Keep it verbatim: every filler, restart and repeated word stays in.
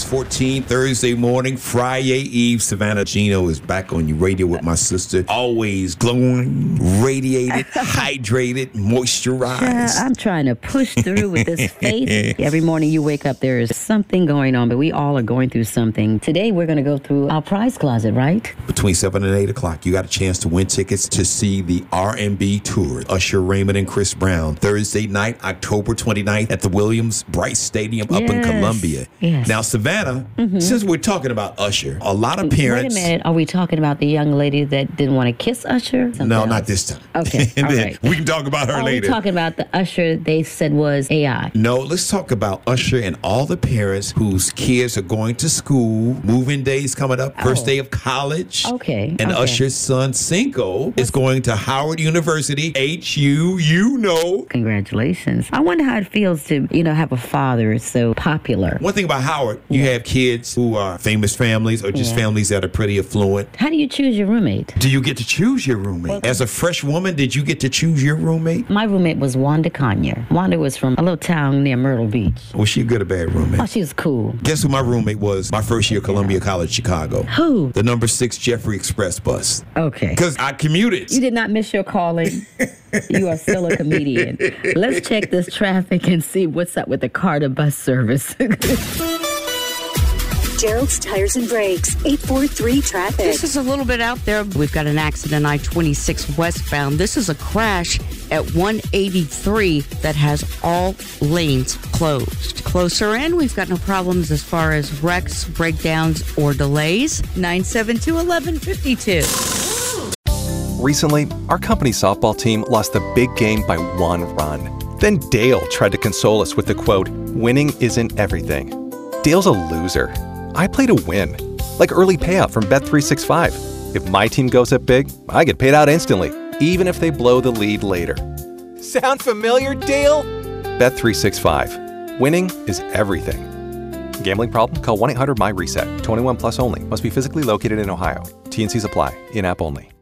fourteen, Thursday morning, Friday Eve. Savannah Gino is back on your radio with my sister. Always glowing, radiated, hydrated, moisturized. Yeah, I'm trying to push through with this faith. Every morning you wake up, there is something going on, but we all are going through something. Today we're going to go through our prize closet, right? Between seven and eight o'clock, you got a chance to win tickets to see the R and B tour. Usher Raymond and Chris Brown. Thursday night, October twenty-ninth at the Williams Brice Stadium up Yes. in Columbia. Yes. Now, Savannah, mm-hmm. since we're talking about Usher, a lot of parents... Wait a minute. Are we talking about the young lady that didn't want to kiss Usher? Something no, else? not this time. Okay, and all then right. we can talk about her Are later. we talking about the Usher they said was A I? No, let's talk about Usher and all the parents whose kids are going to school. Moving days coming up. First Oh. day of college. Okay, And okay. Usher's son, Cinco, is going to Howard University. H U, you know. Congratulations. I wonder how it feels to, you know, have a father so popular. One thing about Howard, you Yeah. have kids who are famous families or just Yeah. families that are pretty affluent. How do you choose your roommate? Do you get to choose your roommate? As a fresh woman, did you get to choose your roommate? My roommate was Wanda Conyer. Wanda was from a little town near Myrtle Beach. Was she a good or bad Oh, roommate? she was cool. Guess who my roommate was my first year, Columbia College, Chicago? Who? The number six Jeffrey Express bus. Okay. Because I commuted. You did not miss your calling. You are still a comedian. Let's check this traffic and see what's up with the Carter bus service. Gerald's Tires and Brakes, eight four three traffic. This is a little bit out there. We've got an accident I twenty-six westbound. This is a crash at one eighty-three that has all lanes closed. Closer in, we've got no problems as far as wrecks, breakdowns, or delays. nine seven two, one one five two. Recently, our company softball team lost the big game by one run. Then Dale tried to console us with the quote, "Winning isn't everything." Dale's a loser. I play to win, like early payout from Bet three sixty-five. If my team goes up big, I get paid out instantly, even if they blow the lead later. Sound familiar, Dale? Bet three sixty-five. Winning is everything. Gambling problem? Call one eight hundred M Y RESET. twenty-one plus only. Must be physically located in Ohio. T N Cs apply. In-app only.